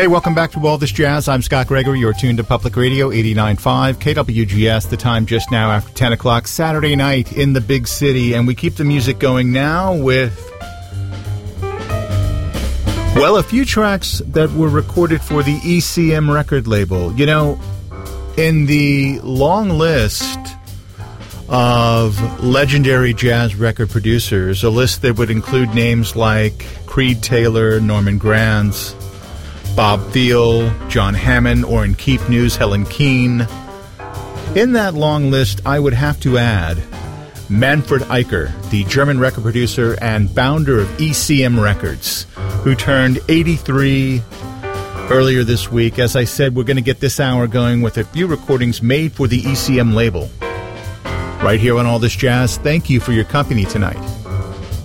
Hey, welcome back to All This Jazz. I'm Scott Gregory. You're tuned to Public Radio 89.5 KWGS. The time just now after 10 o'clock Saturday night in the big city. And we keep the music going now with, well, a few tracks that were recorded for the ECM record label. You know, in the long list of legendary jazz record producers, a list that would include names like Creed Taylor, Norman Granz, Bob Thiel, John Hammond, Orrin Keepnews, Helen Keane. In that long list, I would have to add Manfred Eicher, the German record producer and founder of ECM Records, who turned 83 earlier this week. As I said, we're going to get this hour going with a few recordings made for the ECM label. Right here on All This Jazz, thank you for your company tonight.